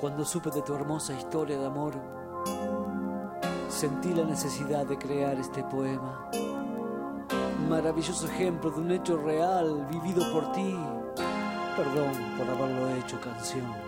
Cuando supe de tu hermosa historia de amor, sentí la necesidad de crear este poema. Un maravilloso ejemplo de un hecho real vivido por ti. Perdón por haberlo hecho canción.